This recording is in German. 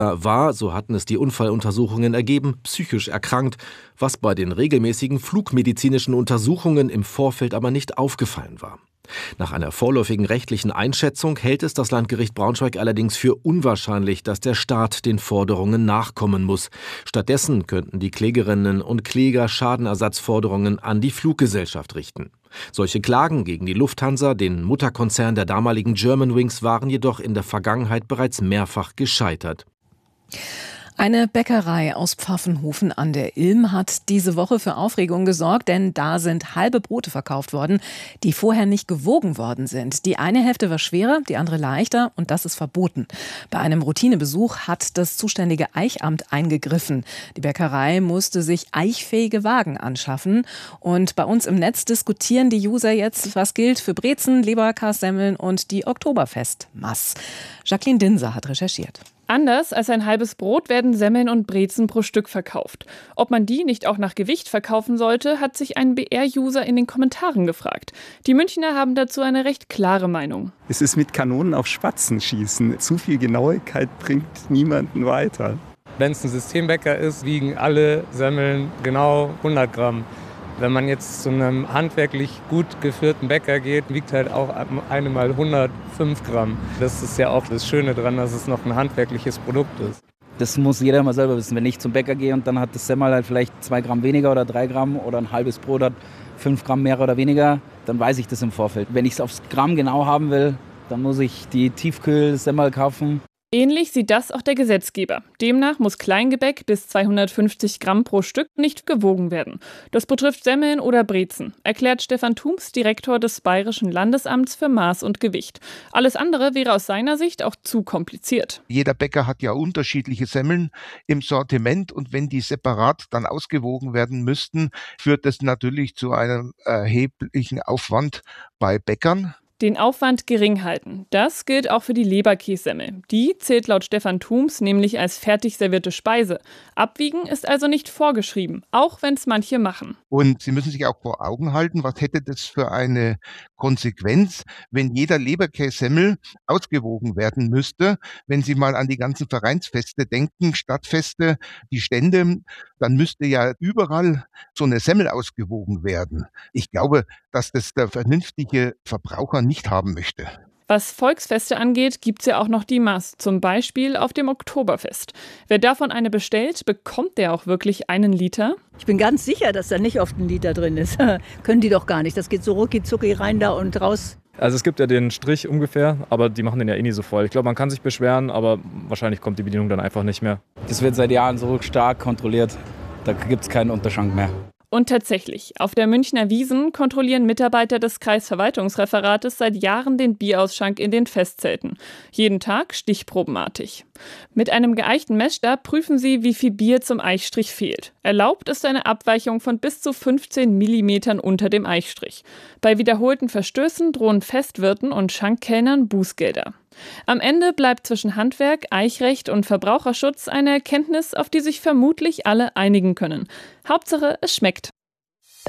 war, so hatten es die Unfalluntersuchungen ergeben, psychisch erkrankt, was bei den regelmäßigen flugmedizinischen Untersuchungen im Vorfeld aber nicht aufgefallen war. Nach einer vorläufigen rechtlichen Einschätzung hält es das Landgericht Braunschweig allerdings für unwahrscheinlich, dass der Staat den Forderungen nachkommen muss. Stattdessen könnten die Klägerinnen und Kläger Schadenersatzforderungen an die Fluggesellschaft richten. Solche Klagen gegen die Lufthansa, den Mutterkonzern der damaligen Germanwings, waren jedoch in der Vergangenheit bereits mehrfach gescheitert. Eine Bäckerei aus Pfaffenhofen an der Ilm hat diese Woche für Aufregung gesorgt, denn da sind halbe Brote verkauft worden, die vorher nicht gewogen worden sind. Die eine Hälfte war schwerer, die andere leichter und das ist verboten. Bei einem Routinebesuch hat das zuständige Eichamt eingegriffen. Die Bäckerei musste sich eichfähige Wagen anschaffen und bei uns im Netz diskutieren die User jetzt, was gilt für Brezen, Leberkassemmeln und die Oktoberfestmaß. Jacqueline Dinser hat recherchiert. Anders als ein halbes Brot werden Semmeln und Brezen pro Stück verkauft. Ob man die nicht auch nach Gewicht verkaufen sollte, hat sich ein BR-User in den Kommentaren gefragt. Die Münchner haben dazu eine recht klare Meinung. Es ist mit Kanonen auf Spatzen schießen. Zu viel Genauigkeit bringt niemanden weiter. Wenn es ein Systembäcker ist, wiegen alle Semmeln genau 100 Gramm. Wenn man jetzt zu einem handwerklich gut geführten Bäcker geht, wiegt halt auch einmal 105 Gramm. Das ist ja auch das Schöne daran, dass es noch ein handwerkliches Produkt ist. Das muss jeder mal selber wissen. Wenn ich zum Bäcker gehe und dann hat das Semmel halt vielleicht 2 Gramm weniger oder 3 Gramm oder ein halbes Brot hat 5 Gramm mehr oder weniger, dann weiß ich das im Vorfeld. Wenn ich es aufs Gramm genau haben will, dann muss ich die Tiefkühl-Semmel kaufen. Ähnlich sieht das auch der Gesetzgeber. Demnach muss Kleingebäck bis 250 Gramm pro Stück nicht gewogen werden. Das betrifft Semmeln oder Brezen, erklärt Stefan Thums, Direktor des Bayerischen Landesamts für Maß und Gewicht. Alles andere wäre aus seiner Sicht auch zu kompliziert. Jeder Bäcker hat ja unterschiedliche Semmeln im Sortiment und wenn die separat dann ausgewogen werden müssten, führt das natürlich zu einem erheblichen Aufwand bei Bäckern. Den Aufwand gering halten. Das gilt auch für die Leberkässemmel. Die zählt laut Stefan Thums nämlich als fertig servierte Speise. Abwiegen ist also nicht vorgeschrieben, auch wenn es manche machen. Und Sie müssen sich auch vor Augen halten, was hätte das für eine Konsequenz, wenn jeder Leberkässemmel ausgewogen werden müsste. Wenn Sie mal an die ganzen Vereinsfeste denken, Stadtfeste, die Stände, dann müsste ja überall so eine Semmel ausgewogen werden. Ich glaube, dass das der vernünftige Verbraucher nicht haben möchte. Was Volksfeste angeht, gibt's ja auch noch die Maß, zum Beispiel auf dem Oktoberfest. Wer davon eine bestellt, bekommt der auch wirklich einen Liter? Ich bin ganz sicher, dass da nicht oft ein Liter drin ist. Können die doch gar nicht. Das geht so rucki zucki rein da und raus. Also es gibt ja den Strich ungefähr, aber die machen den ja eh nie so voll. Ich glaube, man kann sich beschweren, aber wahrscheinlich kommt die Bedienung dann einfach nicht mehr. Das wird seit Jahren so stark kontrolliert, da gibt es keinen Unterschank mehr. Und tatsächlich, auf der Münchner Wiesn kontrollieren Mitarbeiter des Kreisverwaltungsreferates seit Jahren den Bierausschank in den Festzelten. Jeden Tag stichprobenartig. Mit einem geeichten Messstab prüfen sie, wie viel Bier zum Eichstrich fehlt. Erlaubt ist eine Abweichung von bis zu 15 Millimetern unter dem Eichstrich. Bei wiederholten Verstößen drohen Festwirten und Schankkellnern Bußgelder. Am Ende bleibt zwischen Handwerk, Eichrecht und Verbraucherschutz eine Erkenntnis, auf die sich vermutlich alle einigen können. Hauptsache, es schmeckt.